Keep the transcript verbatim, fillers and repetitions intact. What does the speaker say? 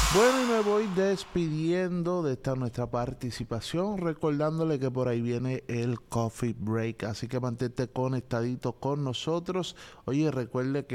Bueno, y me voy despidiendo de esta nuestra participación, recordándole que por ahí viene el coffee break, así que mantente conectadito con nosotros. Oye, recuerde que